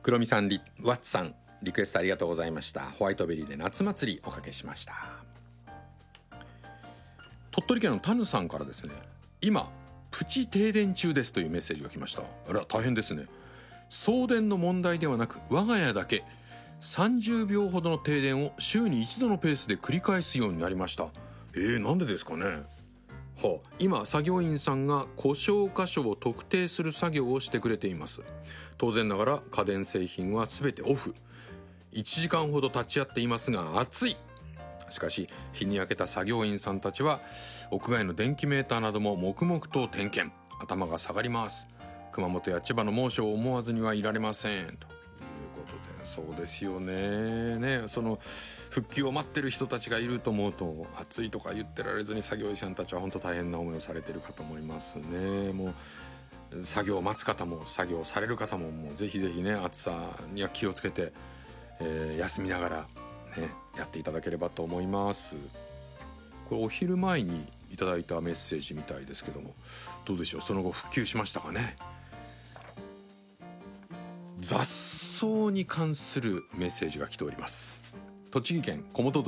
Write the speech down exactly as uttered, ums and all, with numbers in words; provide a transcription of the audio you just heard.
黒見さん、リワッツさん、リクエストありがとうございました。ホワイトベリーで夏祭りおかけしました。鳥取県のタヌさんからですね、今プチ停電中ですというメッセージが来ました。あら、大変ですね。送電の問題ではなく、我が家だけさんじゅうびょうほどの停電を週に一度のペースで繰り返すようになりました。えー、なんでですかね。はあ、今作業員さんが故障箇所を特定する作業をしてくれています。当然ながら家電製品は全てオフ。いちじかんほど立ち会っていますが暑い。しかし日に焼けた作業員さんたちは屋外の電気メーターなども黙々と点検。頭が下がります。熊本や千葉の猛暑を思わずにはいられませんということで、そうですよね。ね、その復旧を待ってる人たちがいると思うと、暑いとか言ってられずに作業員さんたちは本当大変な思いをされてるかと思いますね。もう作業を待つ方も作業される方も、もうぜひぜひね、暑さには気をつけて、えー、休みながら、ね、やっていただければと思います。これお昼前にいただいたメッセージみたいですけども、どうでしょう、その後復旧しましたかね。雑草に関するメッセージが来ております。栃木県小本